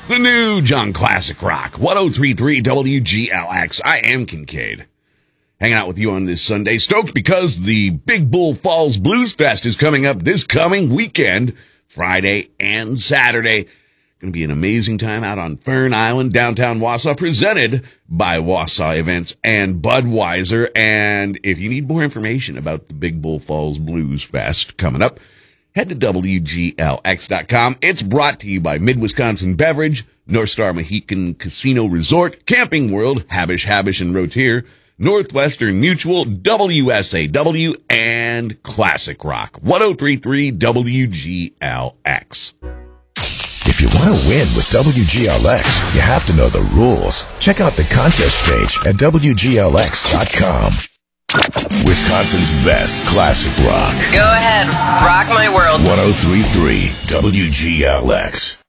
The new John Classic Rock, 1033 WGLX. I am Kincaid. Hanging out with you on this Sunday. Stoked because the Big Bull Falls Blues Fest is coming up this coming weekend, Friday and Saturday. Going to be an amazing time out on Fern Island, downtown Wausau, presented by Wausau Events and Budweiser. And if you need more information about the Big Bull Falls Blues Fest coming up, head to WGLX.com. It's brought to you by Mid-Wisconsin Beverage, North Star Mohican Casino Resort, Camping World, Habish and Rotier, Northwestern Mutual, WSAW, and Classic Rock. 1033 WGLX. If you want to win with WGLX, you have to know the rules. Check out the contest page at WGLX.com. Wisconsin's best classic rock. Go ahead, rock my world. 1033 WGLX.